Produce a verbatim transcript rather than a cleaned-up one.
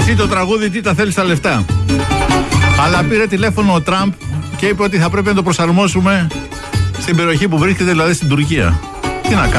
Εσύ το τραγούδι τι τα θέλεις τα λεφτά. Αλλά πήρε τηλέφωνο ο Τραμπ και είπε ότι θα πρέπει να το προσαρμόσουμε στην περιοχή που βρίσκεται, δηλαδή στην Τουρκία. Τι να κάνουμε.